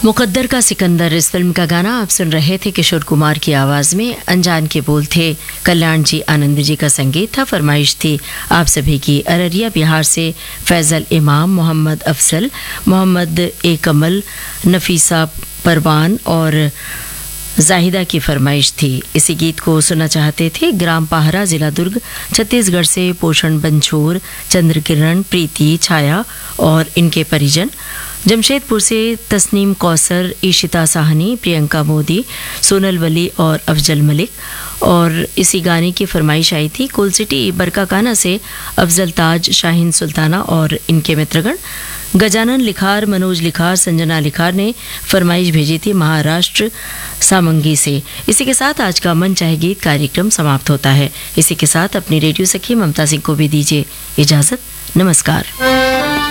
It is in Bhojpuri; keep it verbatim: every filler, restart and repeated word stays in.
मुकद्दर का सिकंदर इस फिल्म का गाना आप सुन रहे थे। किशोर कुमार की आवाज में अनजान के बोल थे, कल्याण जी आनंद जी का संगीत था। फरमाइश थी आप सभी की अररिया बिहार से फैजल इमाम, मोहम्मद अफसल, मोहम्मद ए कमल, नफीसा परवान और जाहिदा की फरमाइश थी। इसी गीत को सुनना चाहते थे ग्राम पाहरा, जिला दुर्ग, छत्तीसगढ़ से पोषण बंछोर, चंद्र किरण, प्रीति, छाया और इनके परिजन। जमशेदपुर से तस्नीम कौसर, ईशिता साहनी, प्रियंका मोदी, सोनल वली और अफजल मलिक। और इसी गाने की फरमाइश आई थी कुल सिटी बरकाकाना से अफजल ताज, शाहीन सुल्ताना और इनके मित्रगण। गजानन लिखार, मनोज लिखार, संजना लिखार ने फरमाइश भेजी थी महाराष्ट्र सामंगी से। इसी के साथ आज का मन चाहे गीत कार्यक्रम समाप्त होता है। इसी के साथ अपनी रेडियो सखी ममता सिंह को भी दीजिए इजाजत। नमस्कार।